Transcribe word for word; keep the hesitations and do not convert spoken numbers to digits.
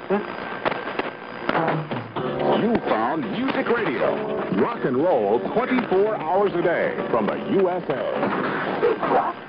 You found Music Radio. Rock and roll twenty-four hours a day from the U S A.